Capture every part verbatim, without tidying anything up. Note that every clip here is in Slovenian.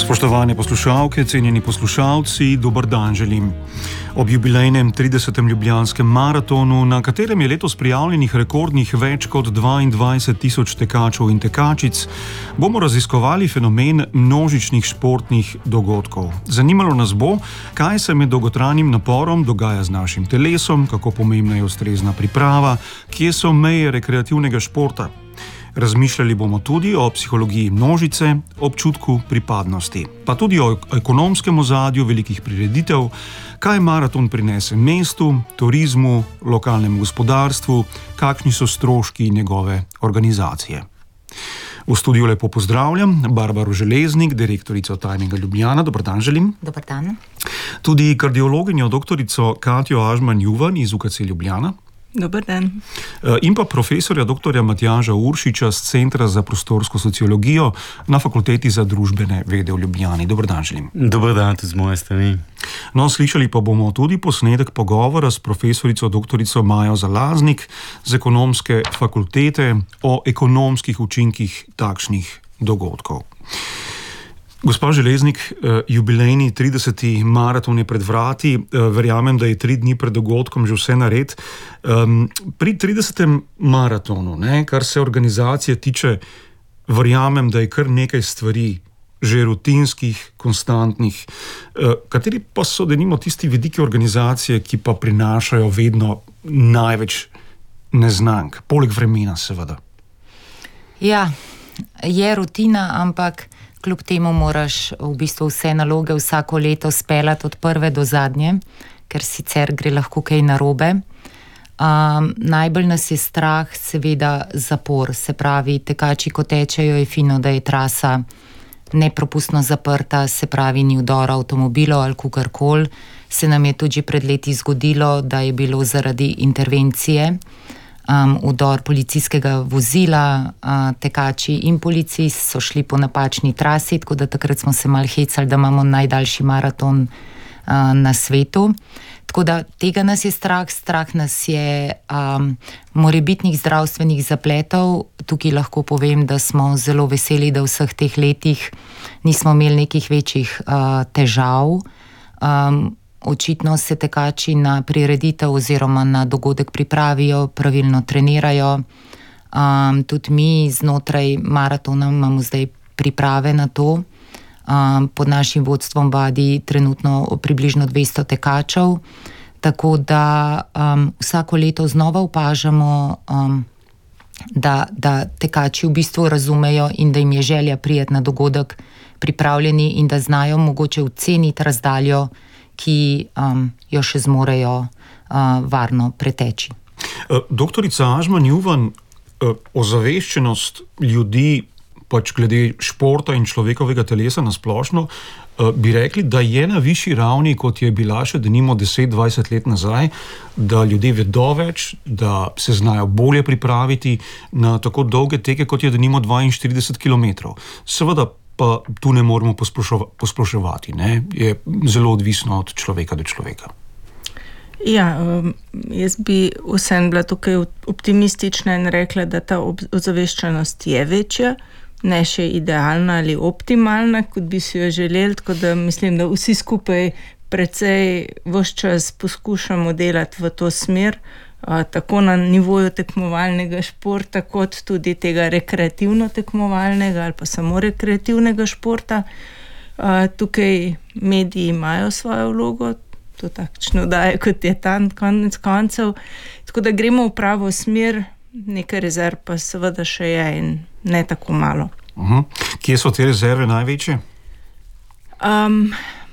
Spoštovane poslušalke, cenjeni poslušalci, dober dan želim. Ob jubilejnem tridesetem ljubljanskem maratonu, na katerem je letos prijavljenih rekordnih več kot dvaindvajset tisoč tekačev in tekačic, bomo raziskovali fenomen množičnih športnih dogodkov. Zanimalo nas bo, kaj se med dolgotrajnim naporom dogaja z našim telesom, kako pomembna je ustrezna priprava, kje so meje rekreativnega športa. Razmišljali bomo tudi o psihologiji množice, občutku pripadnosti, pa tudi o ekonomskem ozadju velikih prireditev, kaj maraton prinese mestu, turizmu, lokalnemu gospodarstvu, kakšni so stroški njegove organizacije. V studiu lepo pozdravljam Barbaro Železnik, direktorico Tajnega Ljubljana. Dober dan želim. Dober dan. Tudi kardiologinjo doktorico Katjo Ažman Juvan iz U K C Ljubljana. Dober dan. In pa profesorja doktorja Matjaža Uršiča z Centra za prostorsko sociologijo na Fakulteti za družbene vede v Ljubljani. Dober dan želim. Dober dan tudi z moje strani. No, slišali pa bomo tudi posnetek pogovora s profesorico doktorico Majo Zalaznik z Ekonomske fakultete o ekonomskih učinkih takšnih dogodkov. Gospa Železnik, jubilejni trideseti maraton je pred vrati, verjamem, da je tri dni pred dogodkom že vse nared. Pri tridesetem maratonu, ne, kar se organizacije tiče, verjamem, da je kar nekaj stvari že rutinskih, konstantnih. Kateri pa so denimo tisti vidiki organizacije, ki pa prinašajo vedno največ neznank, poleg vremena seveda? Ja, je rutina, ampak kljub temu moraš v bistvu vse naloge vsako leto speljati od prve do zadnje, ker sicer gre lahko kaj narobe. Um, najbolj nas je strah seveda zapor, se pravi, tekači, ko tečejo, je fino, da je trasa nepropustno zaprta, se pravi, ni vdora avtomobilov ali kakorkoli. Se nam je tudi pred leti zgodilo, da je bilo zaradi intervencije Um, vdor policijskega vozila, uh, tekači in policist so šli po napačni trasi, tako da takrat smo se malo hecali, da imamo najdaljši maraton uh, na svetu. Tako da tega nas je strah, strah nas je um, morebitnih zdravstvenih zapletov. Tukaj lahko povem, da smo zelo veseli, da v vseh teh letih nismo imeli nekih večjih uh, težav. Um, Očitno se tekači na prireditev oziroma na dogodek pripravijo, pravilno trenirajo. Um, tudi mi znotraj maratona imamo zdaj priprave na to. Um, pod našim vodstvom vadi trenutno približno dvesto tekačev, tako da um, vsako leto znova opažamo, um, da, da tekači v bistvu razumejo in da jim je želja priti na dogodek pripravljeni in da znajo mogoče oceniti razdaljo, ki um, jo še zmorejo uh, varno preteči. Doktorica Ažman Juvan, ozaveščenost ljudi pač glede športa in človekovega telesa na splošno, bi rekli, da je na višji ravni, kot je bila še denimo deset dvajset let nazaj, da ljudje vedo več, da se znajo bolje pripraviti na tako dolge teke, kot je denimo dvainštirideset kilometrov. Seveda pa tu ne moramo posploševati, ne? Je zelo odvisno od človeka do človeka. Ja, um, jaz bi vsem bila tukaj optimistična in rekla, da ta ozaveščenost je večja, ne še idealna ali optimalna, kot bi si jo želeli, tako da mislim, da vsi skupaj precej ves čas poskušamo delati v to smer, Uh, tako na nivoju tekmovalnega športa, kot tudi tega rekreativno tekmovalnega ali pa samo rekreativnega športa. Uh, tukaj mediji imajo svojo vlogo, to takšno daje, kot je tam konec koncev. Tako da gremo v pravo smer, nekaj rezerv pa seveda še je in ne tako malo. Uh-huh. Kje so te rezerve največje? Um,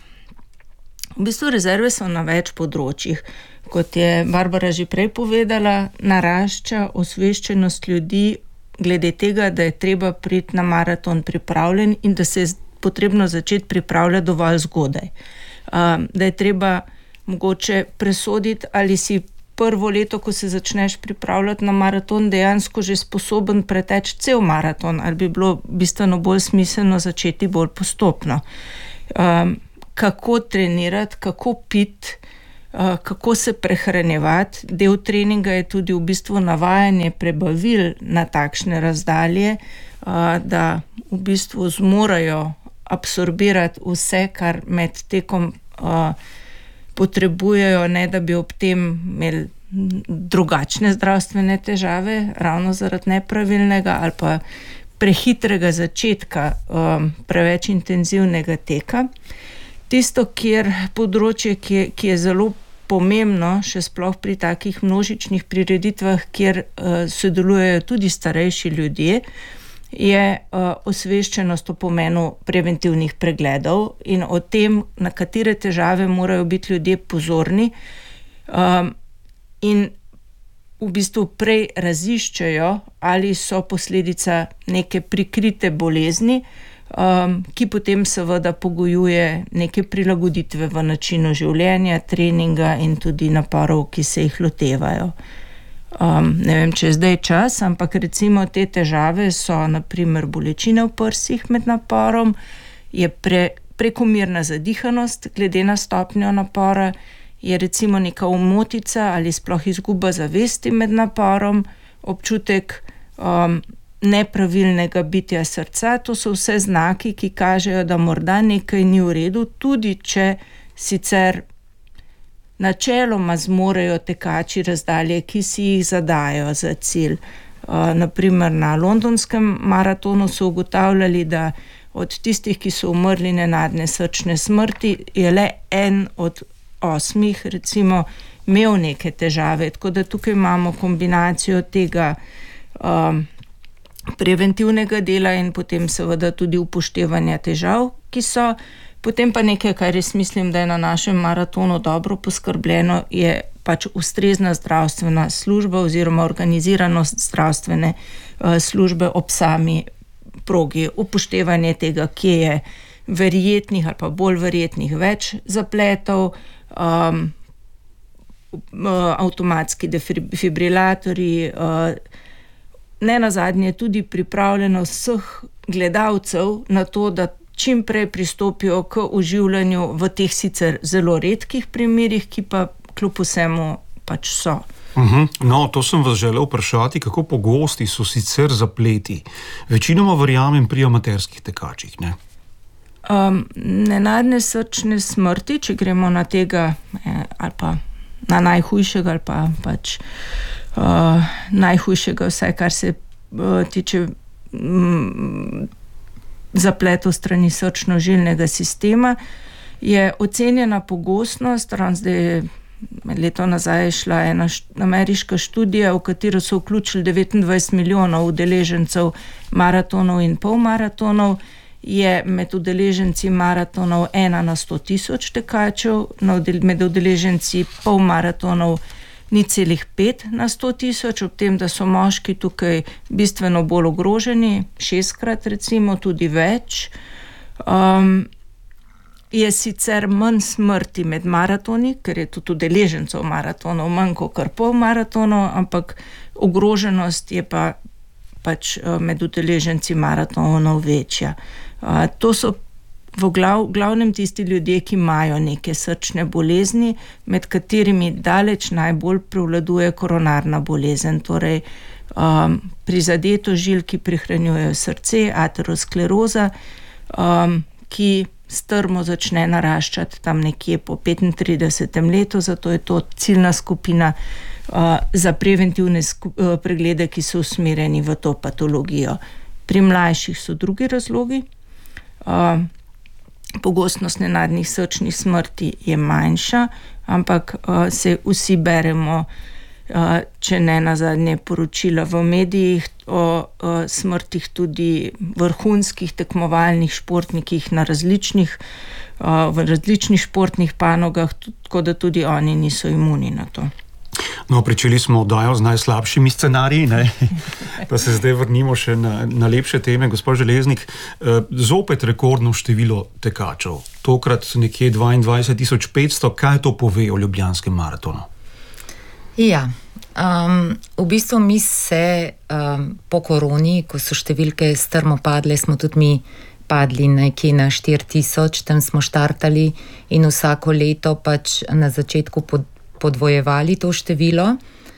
v bistvu rezerve so na več področjih. Kot je Barbara že prej povedala, narašča osveščenost ljudi glede tega, da je treba priti na maraton pripravljen in da se je potrebno začeti pripravljati dovolj zgodaj. Um, da je treba mogoče presoditi, ali si prvo leto, ko se začneš pripravljati na maraton, dejansko že sposoben preteči cel maraton, ali bi bilo bistveno bolj smiselno začeti bolj postopno. Um, kako trenirati, kako piti, kako se prehranjevati. Del treninga je tudi v bistvu navajanje prebavil na takšne razdalje, da v bistvu zmorajo absorbirati vse, kar med tekom uh, potrebujejo, ne da bi ob tem imeli drugačne zdravstvene težave, ravno zaradi nepravilnega ali pa prehitrega začetka um, preveč intenzivnega teka. Tisto, kjer področje, ki je, ki je zelo pomembno, še sploh pri takih množičnih prireditvah, kjer uh, sodelujejo tudi starejši ljudje, je uh, osveščenost o pomenu preventivnih pregledov in o tem, na katere težave morajo biti ljudje pozorni um, in v bistvu prej raziščejo, ali so posledica neke prikrite bolezni, um, ki potem seveda pogojuje neke prilagoditve v načinu življenja, treninga in tudi naporov, ki se jih lotevajo. Um, ne vem, če je zdaj čas, ampak recimo te težave so na primer bolečine v prsih med naporom, je pre, prekomerna zadihanost glede na stopnjo napora, je recimo neka umotica ali sploh izguba zavesti med naporom, občutek um, nepravilnega bitja srca. To so vse znaki, ki kažejo, da morda nekaj ni v redu, tudi če sicer načeloma zmorejo tekači razdalje, ki si jih zadajo za cilj. Uh, naprimer na londonskem maratonu so ugotavljali, da od tistih, ki so umrli nenadne srčne smrti, je le en od osmih recimo imel neke težave, tako da tukaj imamo kombinacijo tega um, preventivnega dela in potem seveda tudi upoštevanja težav, ki so. Potem pa nekaj, kar res mislim, da je na našem maratonu dobro poskrbljeno, je pač ustrezna zdravstvena služba oziroma organiziranost zdravstvene uh, službe ob sami progi, upoštevanje tega, kje je verjetnih ali pa bolj verjetnih več zapletov, Um, avtomatski defibrilatorji, uh, ne nazadnje tudi pripravljenost vseh gledalcev na to, da čim prej pristopijo k oživljanju v teh sicer zelo redkih primerih, ki pa kljub vsemu pač so. Uhum. No, to sem vas želel vprašati, kako pogosti so sicer zapleti. Večinoma verjamem pri amaterskih tekačih, ne? Um, nenadne srčne smrti, če gremo na tega eh, ali pa na najhujšega ali pa pač uh, najhujšega, vsaj kar se uh, tiče um, zapletov strani srčno-žilnega sistema, je ocenjena pogostnost, ravno zdaj leto nazaj je šla ena št- ameriška študija, v katero so vključili devetindvajset milijonov udeležencev maratonov in polmaratonov, je med udeleženci maratonov ena na sto tisoč tekačev, med udeleženci polmaratonov ni celih pet na sto tisoč, ob tem, da so moški tukaj bistveno bolj ogroženi, šestkrat recimo, tudi več. Um, je sicer manj smrti med maratoni, ker je tudi udeležencev maratonov manj kot kar polmaratonov, ampak ogroženost je pa pač med udeleženci maratonov večja. Uh, to so v glav, glavnem tisti ljudje, ki imajo neke srčne bolezni, med katerimi daleč najbolj prevladuje koronarna bolezen, torej um, prizadeto žil, ki prehranjujejo srce, ateroskleroza, um, ki strmo začne naraščati tam nekje po petintridesetem letu, zato je to ciljna skupina uh, za preventivne sku, uh, preglede, ki so usmerjeni v to patologijo. Pri mlajših so drugi razlogi. Uh, pogostnost nenadnih srčnih smrti je manjša, ampak uh, se vsi beremo, uh, če ne nazadnje poročila v medijih o uh, smrtih tudi vrhunskih tekmovalnih športnikih na različnih, uh, v različnih športnih panogah, tako da tudi oni niso imuni na to. No, pričeli smo oddajo z najslabšimi scenariji, ne? Pa se zdaj vrnimo še na, na lepše teme. Gospod Železnik, zopet rekordno število tekačev, tokrat nekje dvaindvajset tisoč petsto, kaj to pove o Ljubljanskem maratonu? Ja, um, v bistvu mi se um, po koroni, ko so številke strmo padle, smo tudi mi padli nekje na štiri tisoč, tam smo štartali in vsako leto pač na začetku pod podvojevali to število.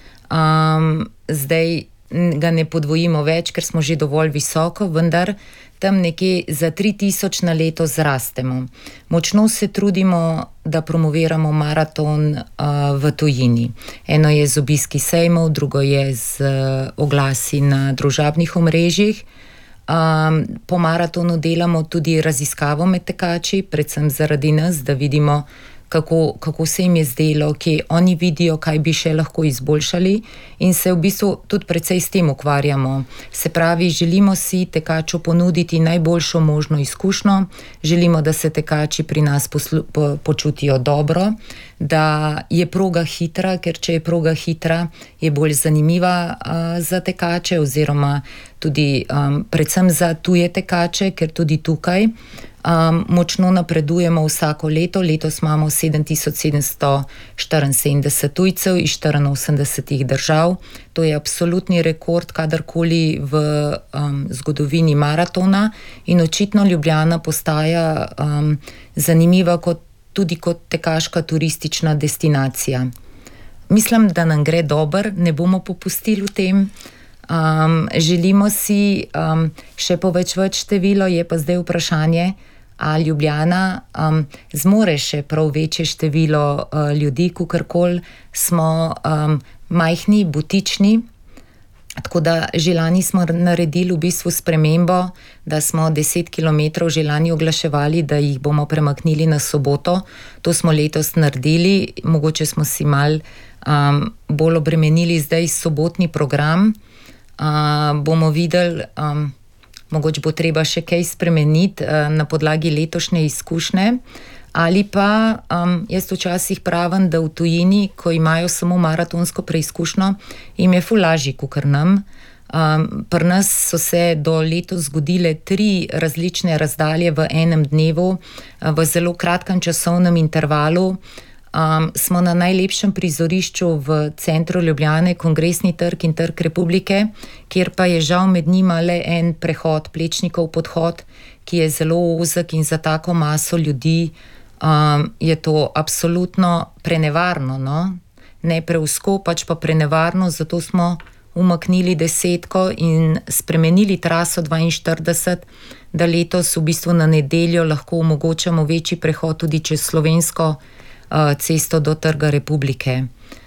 Um, zdaj ga ne podvojimo več, ker smo že dovolj visoko, vendar tam nekje za tri tisoč na leto zrastemo. Močno se trudimo, da promoviramo maraton uh, v tujini. Eno je z obiski sejmov, drugo je z uh, oglasi na družabnih omrežjih. Um, po maratonu delamo tudi raziskavo med tekači, predvsem zaradi nas, da vidimo, Kako, kako se jim je zdelo, kje oni vidijo, kaj bi še lahko izboljšali, in se v bistvu tudi precej s tem ukvarjamo. Se pravi, želimo si tekaču ponuditi najboljšo možno izkušnjo, želimo, da se tekači pri nas poslu, po, počutijo dobro, da je proga hitra, ker če je proga hitra, je bolj zanimiva uh, za tekače, oziroma tudi um, predvsem za tuje tekače, ker tudi tukaj Um, močno napredujemo vsako leto. Letos imamo sedem tisoč sedemsto štiriinsedemdeset tujcev iz štiriinosemdeset držav. To je absolutni rekord kadarkoli v um, zgodovini maratona, in očitno Ljubljana postaja um, zanimiva kot, tudi kot tekaška turistična destinacija. Mislim, da nam gre dobro, ne bomo popustili v tem. Um, želimo si um, še povečati število, je pa zdaj vprašanje, ali Ljubljana um, zmore še prav večje število uh, ljudi, kakorkoli smo um, majhni, butični. Tako da že lani smo naredili v bistvu spremembo, da smo deset kilometrov že lani oglaševali, da jih bomo premaknili na soboto. To smo letos naredili, mogoče smo si mal um, bolj obremenili zdaj sobotni program. Uh, bomo videli, um, mogoče bo treba še kaj spremeniti uh, na podlagi letošnje izkušnje, ali pa um, jaz včasih pravim, da v tujini, ko imajo samo maratonsko preizkušnjo, jim je ful lažje kakor nam. Um, pri nas so se do letos zgodile tri različne razdalje v enem dnevu, uh, v zelo kratkem časovnem intervalu. Um, smo na najlepšem prizorišču v centru Ljubljane, Kongresni trg in Trg Republike, kjer pa je žal med njima le en prehod, Plečnikov podhod, ki je zelo ozek, in za tako maso ljudi um, je to absolutno prenevarno, no? Ne preuzko, pač pa prenevarno, zato smo umaknili desetko in spremenili traso dvainštirideset, da letos v bistvu na nedeljo lahko omogočamo večji prehod tudi čez slovensko cesto do Trga Republike.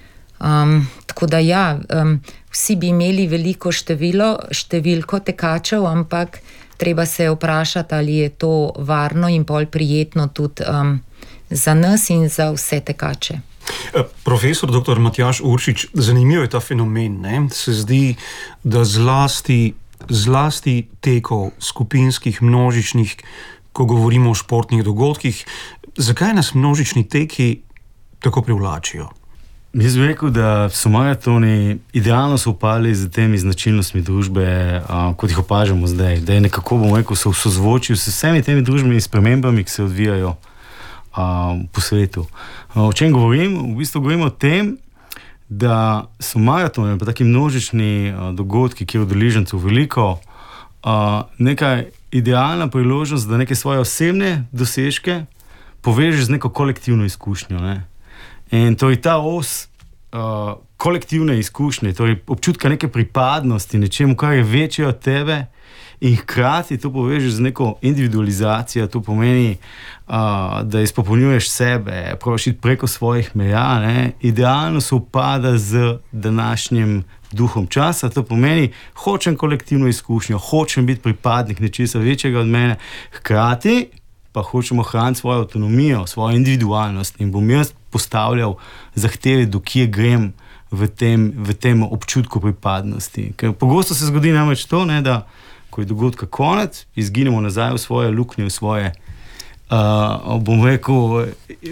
Um, tako da ja, um, vsi bi imeli veliko število, številko tekačev, ampak treba se vprašati, ali je to varno in bolj prijetno tudi um, za nas in za vse tekače. Profesor doktor Matjaž Uršič, zanimiv je ta fenomen, ne? Se zdi, da zlasti, zlasti tekov skupinskih, množičnih, ko govorimo o športnih dogodkih, zakaj nas množični teki tako privlačijo? Jaz bi rekel, da so maratoni idealno sovpadli z temi značilnostmi družbe, uh, kot jih opažamo zdaj, da je nekako, bom rekel, so v sozvočju s vsemi temi družbenimi spremembami, ki se odvijajo uh, po svetu. Uh, o čem govorim? V bistvu govorim o tem, da so maratoni, pa taki množični uh, dogodki, kjer udeležencev veliko, uh, nekaj idealna priložnost, da neke svoje osebne dosežke povežeš z neko kolektivno izkušnjo. Ne? In to je ta os uh, kolektivne izkušnje, to je občutka neke pripadnosti, nečemu, kar je večje od tebe, in hkrati to povežeš z neko individualizacijo. To pomeni, uh, da izpopolnjuješ sebe, probaš iti preko svojih meja, ne? Idealno se upada z današnjim duhom časa. To pomeni, hočem kolektivno izkušnjo, hočem biti pripadnik nečesa večjega od mene, hkrati pa hočemo ohraniti svojo avtonomijo, svojo individualnost, in bom jaz postavljal zahteve, do kje grem v tem, v tem občutku pripadnosti. Ker pogosto se zgodi namreč to, ne, da ko je dogodka konec, izginemo nazaj v svoje luknje, v svoje, uh, bom rekel,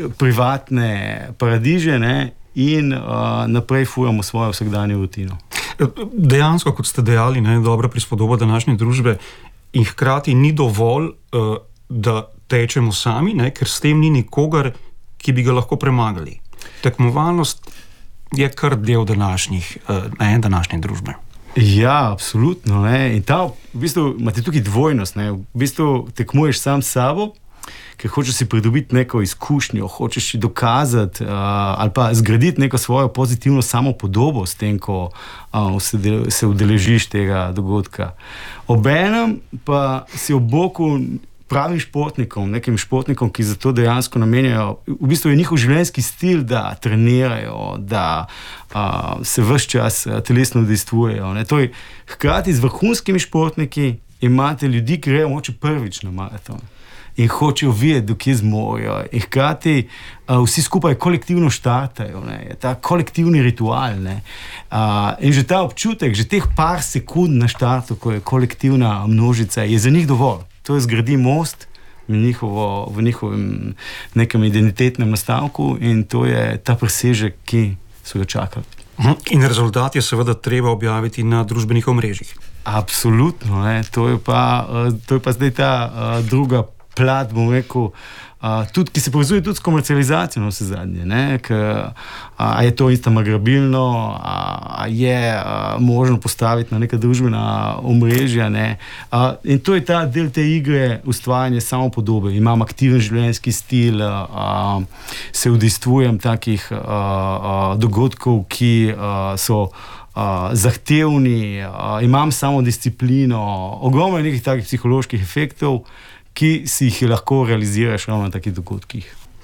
privatne paradiže, ne, in uh, naprej furamo svojo vsakdanjo rutino. Dejansko, kot ste dejali, ne, dobra prispodoba današnje družbe, in hkrati ni dovolj, uh, da tečemo sami, ne, ker s tem ni nikogar, ki bi ga lahko premagali. Tekmovalnost je kar del današnjih, ne, današnje družbe. Ja, absolutno. Ne. In ta, v bistvu, imate tukaj dvojnost. Ne. V bistvu tekmuješ sam s sabo, ker hočeš si pridobiti neko izkušnjo, hočeš si dokazati uh, ali pa zgraditi neko svojo pozitivno samopodobo s tem, ko uh, se, del, se udeležiš tega dogodka. Obenem pa si ob boku pravim športnikom, nekim športnikom, ki za to dejansko namenjajo, v bistvu je njihov življenjski stil, da trenirajo, da uh, se ves čas telesno udejstvujejo. Torej, hkrati z vrhunskimi športniki imate ljudi, ki grejo moče prvič na maraton in hočejo videti, dokje zmorejo. In hkrati uh, vsi skupaj kolektivno štartajo, ne? Je ta kolektivni ritual. Ne? Uh, in že ta občutek, že teh par sekund na štartu, ko je kolektivna množica, je za njih dovolj. To je zgradi most v, njihovo, v njihovem nekem identitetnem nastavku in to je ta presežek, ki so ga čakali. In rezultat je seveda treba objaviti na družbenih omrežjih. Absolutno, ne? To je pa, to je pa zdaj ta uh, druga plat, bom rekel, uh, tudi, ki se povezuje tudi s komercializacijo na vse zadnje. Ne? K, uh, a je to instagrabilno, a, a je uh, možno postaviti na neka družbena omrežja. Ne? Uh, in to je ta del te igre, ustvarjanje samopodobe. Imam aktiven življenjski stil, uh, se udejstvujem takih uh, uh, dogodkov, ki uh, so Uh, zahtevni, uh, imam samo disciplino, ogromno nekih takih psiholoških efektov, ki si jih lahko realiziraš ravno na takih dogodkih.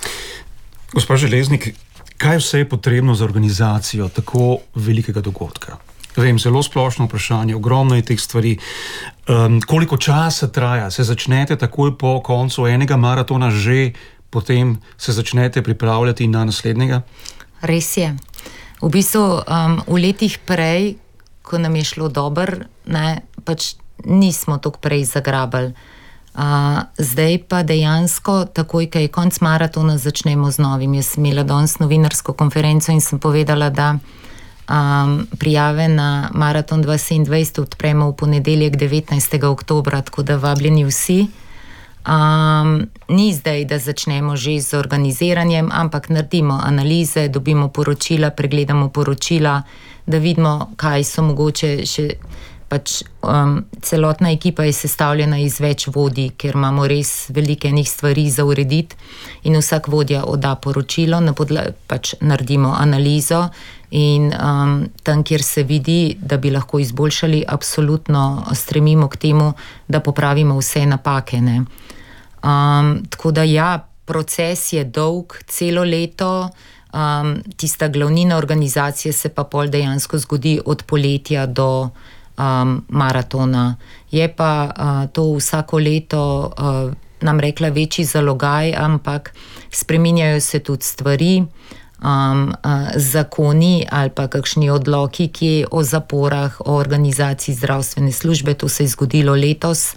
Gospa Železnik, kaj vse je potrebno za organizacijo tako velikega dogodka? Vem, zelo splošno vprašanje, ogromno je teh stvari. Um, koliko časa traja? Se začnete takoj po koncu enega maratona, že potem se začnete pripravljati na naslednjega? Res je. V bistvu um, v letih prej, ko nam je šlo dobro, ne, pač nismo tako prej zagrabali. Uh, zdaj pa dejansko, takoj, ko je konc maratona, začnemo z novim. Jaz sem imela danes novinarsko konferenco in sem povedala, da um, prijave na maraton dva tisoč sedemindvajset odpremo v ponedeljek devetnajstega oktobra, tako da vabljeni vsi. Um, ni zdaj, da začnemo že z organiziranjem, ampak naredimo analize, dobimo poročila, pregledamo poročila, da vidimo, kaj so mogoče še. Pač, um, celotna ekipa je sestavljena iz več vodij, ker imamo res velike enih stvari za urediti in vsak vodja odda poročilo, na podla- pač naredimo analizo in um, tam, kjer se vidi, da bi lahko izboljšali, absolutno stremimo k temu, da popravimo vse napake. Ne? Um, tako da ja, proces je dolg, celo leto, um, tista glavnina organizacije se pa pol dejansko zgodi od poletja do um, maratona. Je pa uh, to vsako leto, uh, nam rekla, večji zalogaj, ampak spreminjajo se tudi stvari, um, uh, zakoni ali pa kakšni odloki, ki o zaporah, o organizaciji zdravstvene službe, to se je zgodilo letos.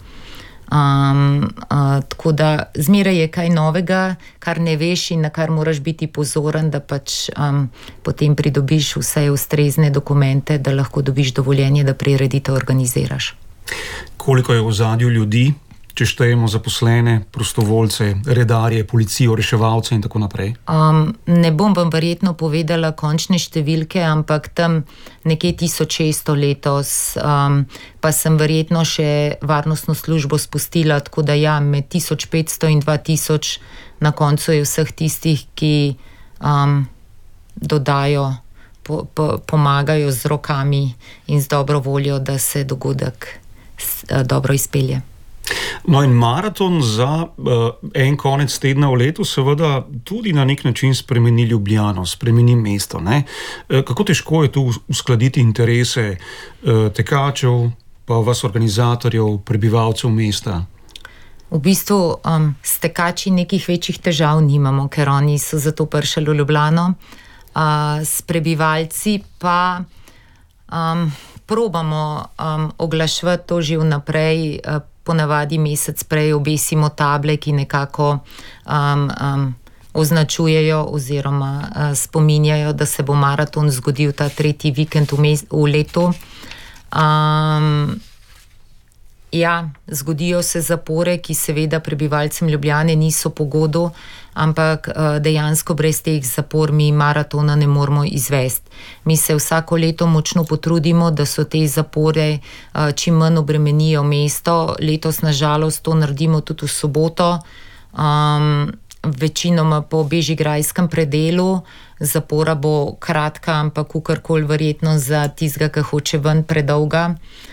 Um, uh, tako da zmeraj je kaj novega, kar ne veš in na kar moraš biti pozoren, da pač um, potem pridobiš vse ustrezne dokumente, da lahko dobiš dovoljenje, da prireditev organiziraš. Koliko je v ozadju ljudi, če štejemo zaposlene, prostovoljce, redarje, policijo, reševalce in tako naprej? Um, ne bom vam verjetno povedala končne številke, ampak tam nekje tisoč šeststo letos, um, pa sem verjetno še varnostno službo spustila, tako da ja, med tisoč petsto in dva tisoč na koncu je vseh tistih, ki um, dodajo, po, po, pomagajo z rokami in z dobro voljo, da se dogodek s, uh, dobro izpelje. No in maraton za uh, en konec tedna v letu seveda tudi na nek način spremeni Ljubljano, spremeni mesto. Ne? Uh, kako težko je tu uskladiti interese uh, tekačev, pa vas organizatorjev, prebivalcev mesta? V bistvu um, s tekači nekih večjih težav nimamo, ker oni so zato prišli v Ljubljano. Uh, s prebivalci pa um, probamo um, oglaševati to že vnaprej. Uh, ponavadi mesec prej obesimo table, ki nekako um, um, označujejo oziroma uh, spominjajo, da se bo maraton zgodil ta tretji vikend v, mes- v letu. Um, ja, zgodijo se zapore, ki seveda prebivalcem Ljubljane niso po godu, ampak uh, dejansko brez teh zapor mi maratona ne moremo izvesti. Mi se vsako leto močno potrudimo, da so te zapore uh, čim manj obremenijo mesto. Letos nažalost to naredimo tudi v soboto. Um, večinoma po bežigrajskem predelu, zapora bo kratka, ampak kakorkoli verjetno za tistega, ki hoče ven, predolga.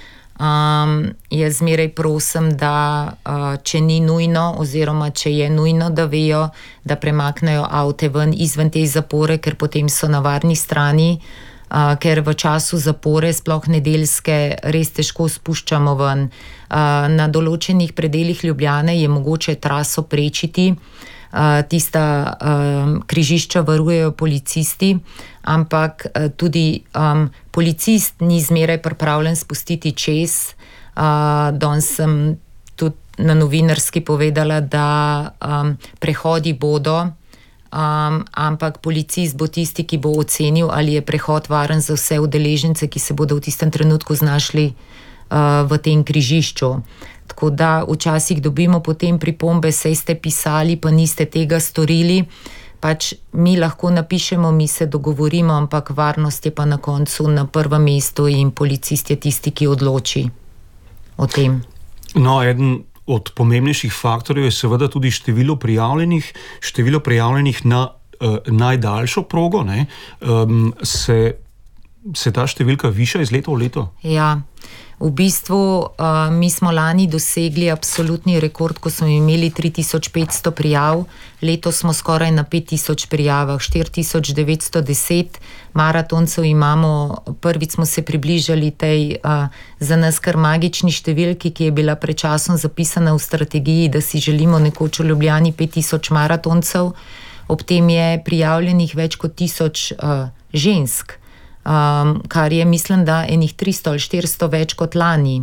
Um, jaz zmeraj prosim, da uh, če ni nujno, oziroma če je nujno, da vejo, da premaknejo avte ven izven te zapore, ker potem so na varni strani, uh, ker v času zapore, sploh nedeljske, res težko spuščamo ven. Uh, na določenih predelih Ljubljane je mogoče traso prečiti. Uh, tista um, križišča varujejo policisti, ampak uh, tudi um, policist ni zmeraj pripravljen spustiti čez. Uh, danes sem tudi na novinarski povedala, da um, prehodi bodo, um, ampak policist bo tisti, ki bo ocenil, ali je prehod varen za vse udeležence, ki se bodo v tistem trenutku znašli uh, v tem križišču. Tako da včasih dobimo potem pripombe, saj ste pisali, pa niste tega storili. Pač mi lahko napišemo, mi se dogovorimo, ampak varnost je pa na koncu na prvem mestu in policist je tisti, ki odloči o tem. No, eden od pomembnejših faktorjev je seveda tudi število prijavljenih, število prijavljenih na uh, najdaljšo progo, ne? Um, se, se ta številka viša iz leta v leto? Ja. V bistvu uh, mi smo lani dosegli absolutni rekord, ko smo imeli tri tisoč petsto prijav, letos smo skoraj na pet tisoč prijavah, štiri tisoč devetsto deset maratoncev imamo. Prvič smo se približali tej uh, za nas kar magični številki, ki je bila pred časom zapisana v strategiji, da si želimo nekoč v Ljubljani pet tisoč maratoncev. Ob tem je prijavljenih več kot tisoč uh, žensk. Um, kar je, mislim, da enih tristo ali štiristo več kot lani.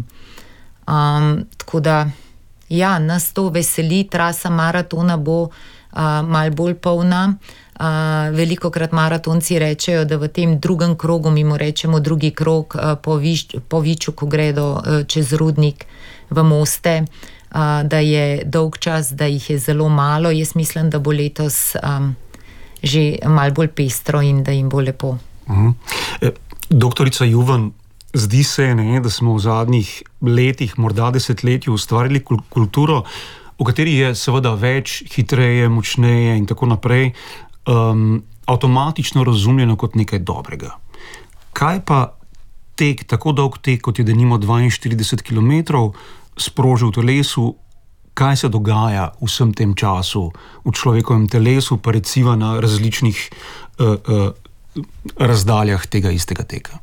Um, tako da, ja, nas to veseli, trasa maratona bo uh, malo bolj polna. Uh, velikokrat maratonci rečejo, da v tem drugem krogu, mi mu rečemo drugi krog, uh, po, viš, po Viču, ko gredo uh, čez Rudnik v Moste, uh, da je dolg čas, da jih je zelo malo. Jaz mislim, da bo letos um, že malo bolj pestro in da jim bo lepo. Uhum. Doktorica Juvan, zdi se, ne, da smo v zadnjih letih, morda desetletju ustvarili kulturo, v kateri je seveda več, hitreje, močneje in tako naprej, um, avtomatično razumljeno kot nekaj dobrega. Kaj pa tek, tako dolg tek, kot je denimo dvainštirideset kilometrov, sproži v telesu? Kaj se dogaja v vsem tem času v človekovem telesu, pa recimo na različnih uh, uh, razdaljah tega istega teka?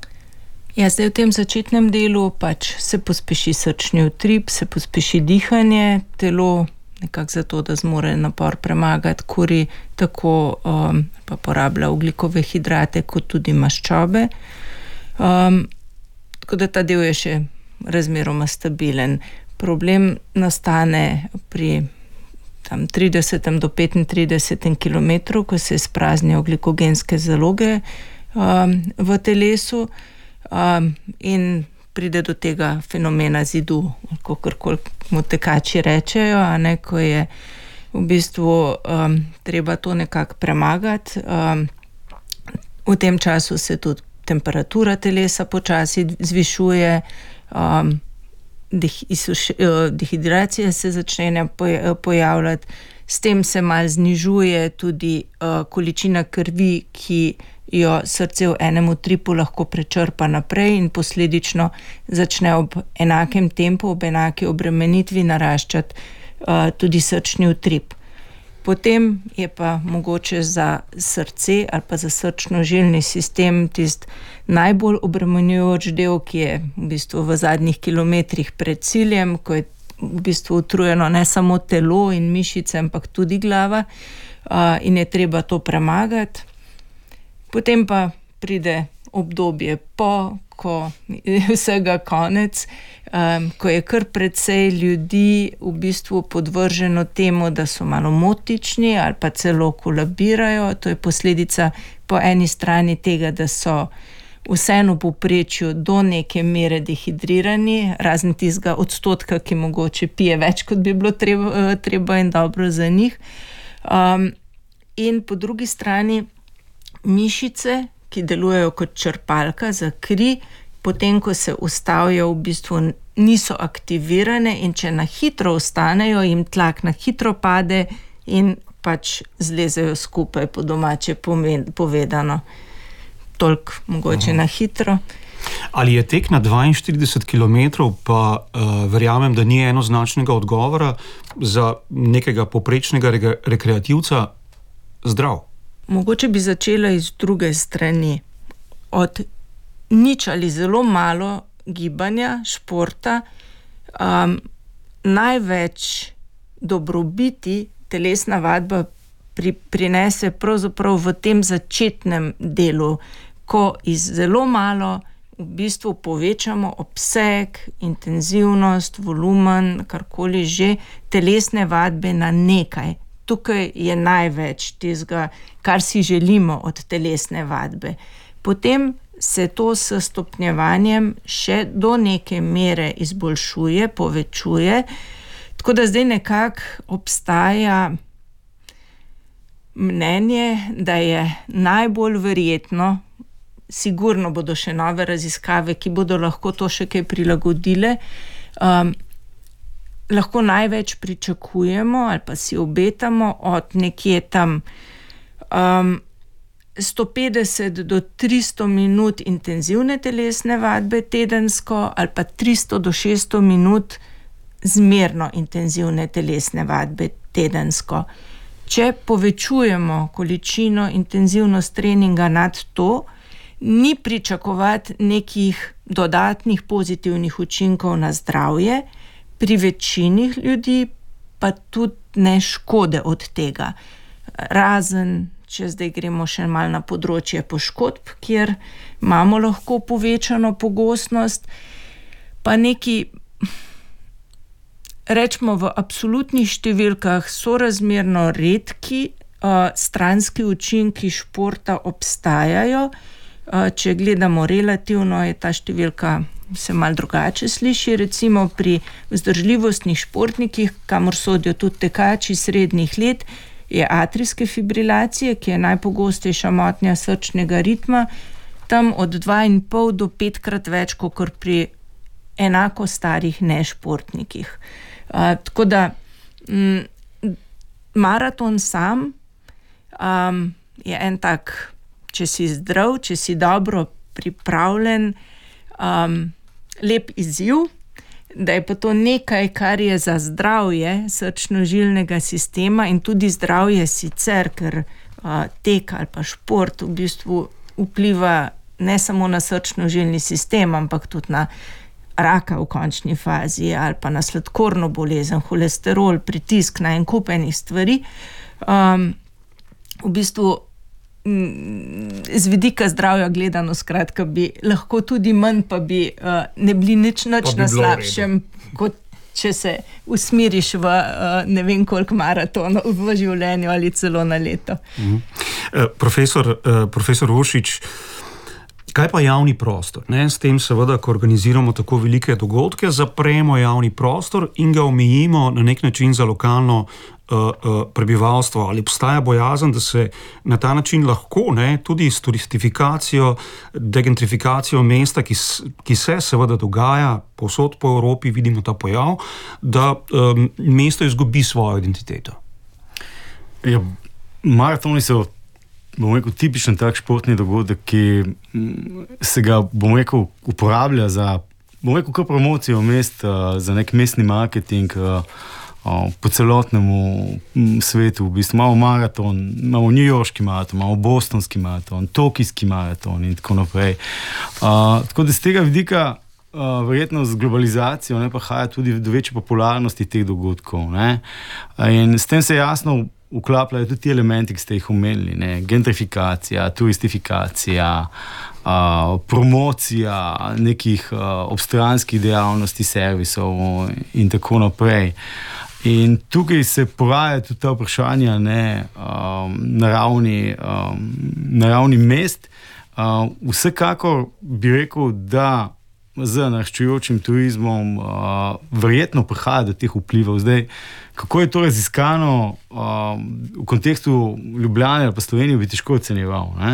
Ja, zdaj v tem začetnem delu pač se pospeši srčni utrip, se pospeši dihanje, telo nekako zato, da zmore napor premagati, kuri tako um, pa porablja ogljikove hidrate kot tudi maščobe. Um, tako da ta del je še razmeroma stabilen. Problem nastane pri tam tridesetem do petintridesetem kilometru, ko se spraznijo glikogenske zaloge um, v telesu um, in pride do tega fenomena zidu, kakorkoli mu tekači rečejo, a ne, ko je v bistvu um, treba to nekako premagati. Um, v tem času se tudi temperatura telesa počasi zvišuje, um, dehidracija se začne pojavljati, s tem se malo znižuje tudi uh, količina krvi, ki jo srce v enem utripu lahko prečrpa naprej in posledično začne ob enakem tempu, ob enaki obremenitvi naraščati uh, tudi srčni utrip. Potem je pa mogoče za srce ali pa za srčno-žilni sistem tist najbolj obremenjujoč del, ki je v bistvu v zadnjih kilometrih pred ciljem, ko je v bistvu utrujeno ne samo telo in mišice, ampak tudi glava, uh, in je treba to premagati. Potem pa pride obdobje po, ko je vsega konec, um, ko je kar precej ljudi v bistvu podvrženo temu, da so malo motični ali pa celo kolabirajo. To je posledica po eni strani tega, da so vseeno v povprečju do neke mere dehidrirani, razen tistega odstotka, ki mogoče pije več, kot bi bilo treba, treba in dobro za njih. Um, in po drugi strani mišice, ki delujejo kot črpalka za kri, potem, ko se ustavijo v bistvu niso aktivirane in če na hitro ostanejo, jim tlak na hitro pade in pač zlezejo skupaj, po domače povedano. Toliko mogoče na hitro. Ali je tek na dvainštirideset kilometrov, pa uh, verjamem, da ni enoznačnega odgovora za nekega poprečnega re- rekreativca zdrav? Mogoče bi začela iz druge strani. Od nič ali zelo malo gibanja, športa, um, največ dobrobiti telesna vadba pri, prinese pravzaprav v tem začetnem delu, ko iz zelo malo v bistvu povečamo obseg, intenzivnost, volumen, karkoli že, telesne vadbe na nekaj. Tukaj je največ tistega, kar si želimo od telesne vadbe. Potem se to s stopnjevanjem še do neke mere izboljšuje, povečuje, tako da zdaj nekako obstaja mnenje, da je najbolj verjetno, sigurno bodo še nove raziskave, ki bodo lahko to še kaj prilagodile, um, lahko največ pričakujemo ali pa si obetamo od nekje tam um, sto petdeset do tristo minut intenzivne telesne vadbe tedensko ali pa tristo do šeststo minut zmerno intenzivne telesne vadbe tedensko. Če povečujemo količino, intenzivnost treninga nad to, ni pričakovati nekih dodatnih pozitivnih učinkov na zdravje, pri večini ljudi pa tudi ne škode od tega. Razen, če zdaj gremo še malo na področje poškodb, kjer imamo lahko povečano pogostnost, pa neki, rečemo v absolutnih številkah, sorazmerno redki uh, stranski učinki športa obstajajo. Uh, če gledamo relativno, je ta številka se malo drugače sliši, recimo pri vzdržljivostnih športnikih, kamor sodijo tudi tekači srednjih let, je atrijske fibrilacije, ki je najpogostejša motnja srčnega ritma, tam od dva in pol do petkrat več, kot pri enako starih nešportnikih. Uh, tako da m, maraton sam um, je en tak, če si zdrav, če si dobro pripravljen, um, lep izziv, da je pa to nekaj, kar je za zdravje srčno-žilnega sistema in tudi zdravje sicer, ker uh, tek ali pa šport v bistvu vpliva ne samo na srčno-žilni sistem, ampak tudi na raka v končni fazi ali pa na sladkorno bolezen, holesterol, pritisk, na en kup enih stvari. Um, v bistvu z vidika zdravja gledano, skratka, bi lahko tudi manj, pa bi uh, ne bili nič nič bi na slabšem, kot če se usmeriš v uh, ne vem koliko maratonov v življenju ali celo na leto. Mhm. Uh, profesor, uh, profesor Uršič, kaj pa javni prostor? Ne? S tem seveda, ko organiziramo tako velike dogodke, zapremo javni prostor in ga omejimo na nek način za lokalno uh, uh, prebivalstvo. Ali obstaja bojazen, da se na ta način lahko, ne, tudi s turistifikacijo, degentrifikacijo mesta, ki, ki se seveda dogaja povsod po Evropi, vidimo ta pojav, da um, mesto izgubi svojo identiteto? Ja, maratoni so, bom rekel, tipičen tak športni dogodek, ki se ga, bom rekel, uporablja za, bom rekel, kar promocijo mest, za nek mestni marketing po celotnemu svetu. V bistvu imamo maraton, imamo newyorški maraton, imamo bostonski maraton, tokijski maraton in tako naprej. Uh, tako da z tega vidika uh, verjetno z globalizacijo ne, pa haja tudi do večje popularnosti teh dogodkov. Ne? In s tem se jasno vklapljajo tudi ti elementi, ki ste jih omenili, ne? Gentrifikacija, turistifikacija, uh, promocija nekih uh, obstranskih dejavnosti, servisov in tako naprej. In tukaj se poraja tudi ta vprašanja, ne, um, na ravni, um, na ravni mest. Uh, vsekakor bi rekel, da z naraščajočim turizmom uh, verjetno prihaja do teh vplivov. Zdaj, kako je to raziskano um, v kontekstu Ljubljane ali pa Slovenije, bi težko ocenjeval. Ne?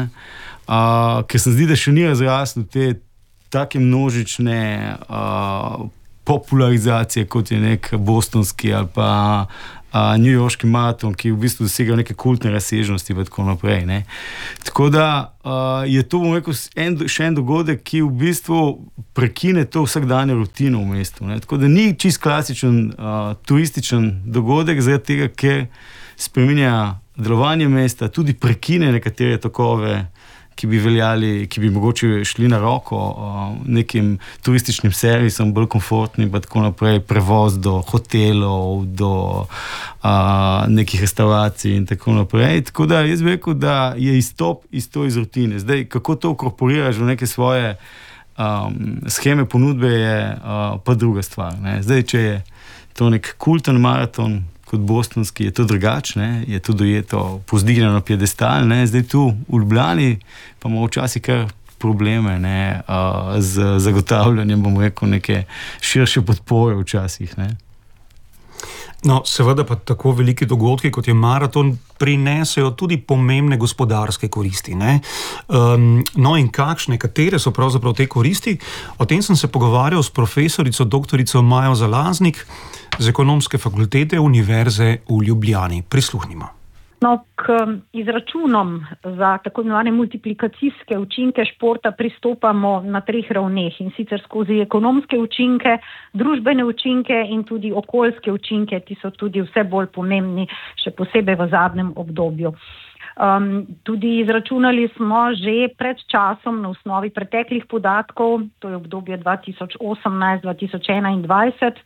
Uh, ker se zdi, da še ni razraslo te take množične uh, popularizacije, kot je nek bostonski ali pa uh, newyorški maraton, ki v bistvu dosegajo neke kultne razsežnosti in tako naprej. Ne. Tako da uh, je to, bom rekel, en, še en dogodek, ki v bistvu prekine to vsakdanje rutino v mestu. Ne. Tako da ni čist klasičen uh, turističen dogodek, zaradi tega, ker spreminja delovanje mesta, tudi prekine nekatere tokove, ki bi veljali, ki bi mogoče šli na roko uh, nekim turističnim servisom, bolj komfortnim, pa tako naprej, prevoz do hotelov, do uh, nekih restauracij in tako naprej. Tako da jaz bi rekel, da je izstop iz to iz rutine. Zdaj, kako to ukorporiraš v neke svoje um, scheme ponudbe, je uh, pa druga stvar. Ne? Zdaj, če je to nek kulten maraton, kot bostonski, je to drugačne, je to dojeto pozdignjeno piedestal, ne, zdaj tu v Ljubljani pa imamo včasih kar probleme, ne, uh, z zagotavljanjem, bomo rekel, neke širše podpore včasih, ne. No, seveda pa tako veliki dogodki, kot je maraton, prinesejo tudi pomembne gospodarske koristi, ne. Um, no in kakšne, katere so pravzaprav te koristi? O tem sem se pogovarjal s profesorico doktorico Majo Zalaznik z Ekonomske fakultete Univerze v Ljubljani. Prisluhnimo. No, k izračunom za tako imenovane multiplikacijske učinke športa pristopamo na treh ravneh, in sicer skozi ekonomske učinke, družbene učinke in tudi okoljske učinke, ki so tudi vse bolj pomembni, še posebej v zadnjem obdobju. Um, tudi izračunali smo že pred časom na osnovi preteklih podatkov, to je obdobje dva tisoč osemnajst do dva tisoč enaindvajset,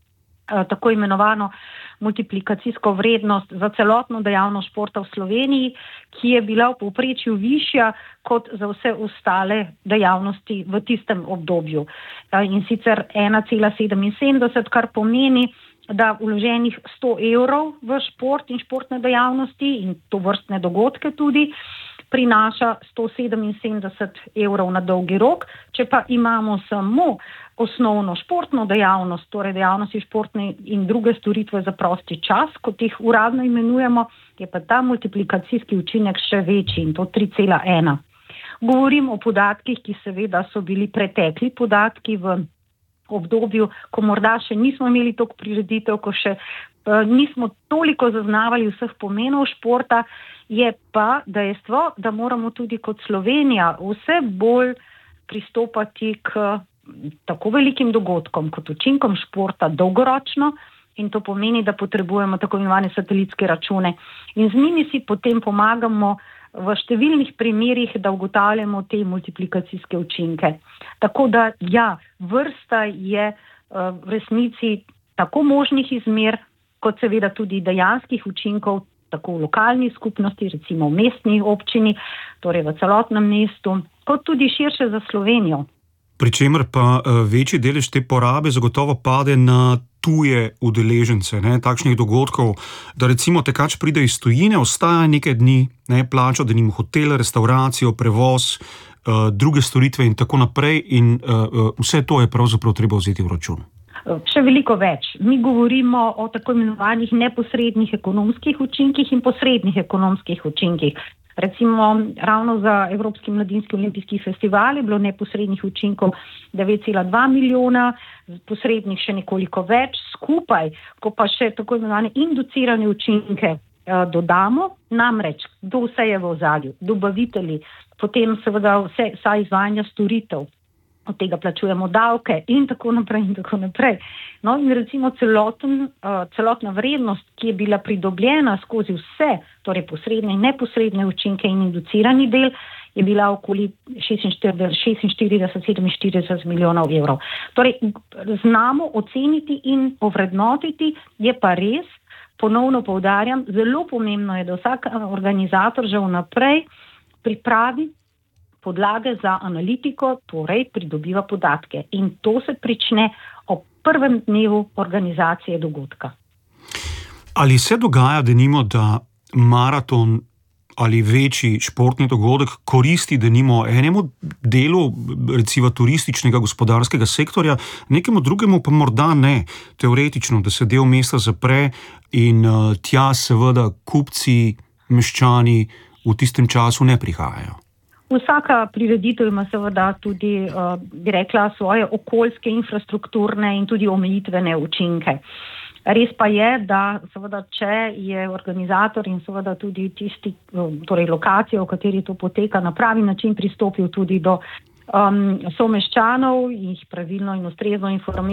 tako imenovano multiplikacijsko vrednost za celotno dejavnost športa v Sloveniji, ki je bila v povprečju višja kot za vse ostale dejavnosti v tistem obdobju. In sicer ena cela sedeminsedemdeset, kar pomeni, da vloženih sto evrov v šport in športne dejavnosti in to vrstne dogodke tudi prinaša sto sedeminsedemdeset evrov na dolgi rok. Če pa imamo samo osnovno športno dejavnost, torej dejavnosti športne in druge storitve za prosti čas, kot jih uradno imenujemo, je pa ta multiplikacijski učinek še večji, in to tri cela ena. Govorim o podatkih, ki seveda so bili pretekli podatki v obdobju, ko morda še nismo imeli toliko prireditev, ko še uh, nismo toliko zaznavali vseh pomenov športa, je pa dejstvo, da moramo tudi kot Slovenija vse bolj pristopati k tako velikim dogodkom kot učinkom športa dolgoročno, in to pomeni, da potrebujemo tako imenovane satelitske račune. In z njimi si potem pomagamo v številnih primerih, da ugotavljamo te multiplikacijske učinke. Tako da ja, vrsta je uh, v resnici tako možnih izmer, kot seveda tudi dejanskih učinkov, tako v lokalni skupnosti, recimo v mestni občini, torej v celotnem mestu, kot tudi širše za Slovenijo. Pričemer pa večji delež te porabe zagotovo pade na tuje udeležence, ne, takšnih dogodkov, da recimo tekač pride iz tujine, ostaja nekaj dni, ne, plača, da nima hotel, restauracijo, prevoz, uh, druge storitve in tako naprej, in uh, vse to je pravzaprav treba vzeti v račun. Še veliko več. Mi govorimo o tako imenovanih neposrednih ekonomskih učinkih in posrednih ekonomskih učinkih. Recimo, ravno za Evropski mladinski olimpijski festival je bilo neposrednih učinkov devet cela dva milijona, posrednih še nekoliko več, skupaj, ko pa še tako imenovane inducirane učinke eh, dodamo, namreč, kdo vse je v ozadju, dobavitelji, potem seveda vse, vsa izvajanja storitev, od tega plačujemo davke in tako naprej in tako naprej. No in recimo celoten, uh, celotna vrednost, ki je bila pridobljena skozi vse, torej posredne in neposredne učinke in inducirani del, je bila okoli šestinštirideset, sedeminštirideset milijonov evrov. Torej, znamo oceniti in ovrednotiti, je pa res, ponovno poudarjam, zelo pomembno je, da vsak organizator že vnaprej pripravi podlage za analitiko, torej pridobiva podatke. In to se prične ob prvem dnevu organizacije dogodka. Ali se dogaja, denimo, da maraton ali večji športni dogodek koristi, denimo, enemu delu, recimo turističnega gospodarskega sektorja, nekemu drugemu pa morda ne. Teoretično, da se del mesta zapre in uh, tja seveda kupci, meščani v tistem času ne prihajajo. Vsaka prireditev ima seveda tudi, bi rekla, svoje okoljske, infrastrukturne in tudi omejitvene učinke. Res pa je, da seveda, če je organizator in seveda tudi tisti, torej lokacija, v kateri to poteka, na pravi način pristopil tudi do um, someščanov, jih pravilno in ustrezno informirati,